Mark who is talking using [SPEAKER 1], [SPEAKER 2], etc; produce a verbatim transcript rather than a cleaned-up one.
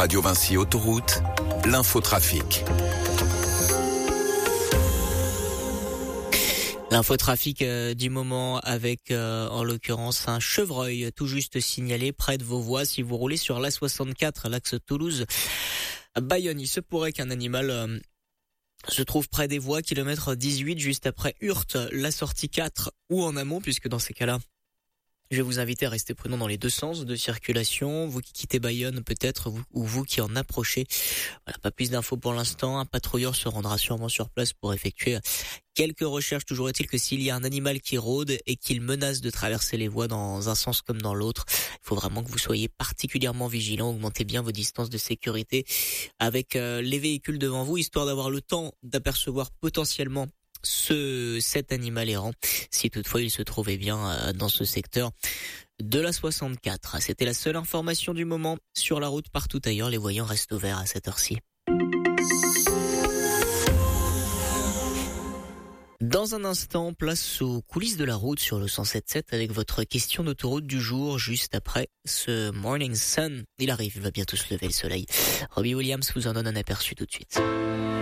[SPEAKER 1] Radio Vinci Autoroute, l'infotrafic.
[SPEAKER 2] L'infotrafic euh, du moment avec euh, en l'occurrence un chevreuil tout juste signalé près de vos voies si vous roulez sur l'A soixante-quatre, l'axe Toulouse-Bayonne. Il se pourrait qu'un animal euh, se trouve près des voies, kilomètre dix-huit, juste après Hurte, la sortie quatre ou en amont, puisque dans ces cas-là, je vais vous inviter à rester prudent dans les deux sens de circulation. Vous qui quittez Bayonne peut-être, vous, ou vous qui en approchez. Voilà, pas plus d'infos pour l'instant. Un patrouilleur se rendra sûrement sur place pour effectuer quelques recherches. Toujours est-il que s'il y a un animal qui rôde et qu'il menace de traverser les voies dans un sens comme dans l'autre, il faut vraiment que vous soyez particulièrement vigilant. Augmentez bien vos distances de sécurité avec euh, les véhicules devant vous, histoire d'avoir le temps d'apercevoir potentiellement ce cet animal errant, si toutefois il se trouvait bien dans ce secteur de la soixante-quatre. C'était la seule information du moment. Sur la route, partout ailleurs, les voyants restent ouverts à cette heure-ci. Dans un instant, place aux coulisses de la route sur le cent sept sept avec votre question d'autoroute du jour, juste après ce Morning Sun. Il arrive, il va bientôt se lever le soleil. Robbie Williams vous en donne un aperçu tout de suite.